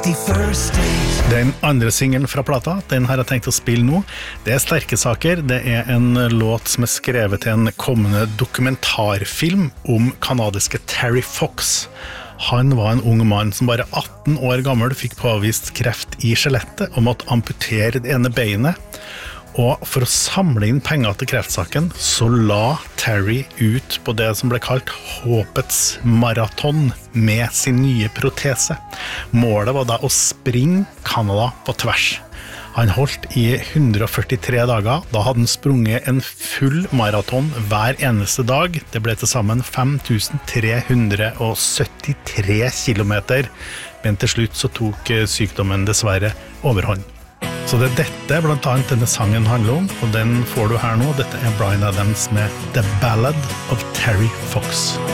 51st date. Den andre singelen fra plata, den har jeg tenkt å spille nå. Det sterke saker, det en låt som skrevet til en kommende dokumentarfilm om kanadiske Terry Fox. Han var en ung mann som bare 18 år gammel fikk påvist kreft i skjelettet og måtte amputere det ene beinet. Og for å samle inn penger til kreftsaken, så la Terry ut på det som ble kalt Håpets maraton med sin nye protese. Målet var da å springe Kanada på tvers. Han holdt i 143 dager, da hadde han sprunget en full maraton hver eneste dag. Det ble til sammen 5373 kilometer, men til slutt så tok sykdommen dessverre overhånd. Så det dette blant annet denne sangen handler om, og den får du her nå. Dette Bryan Adams med The Ballad of Terry Fox.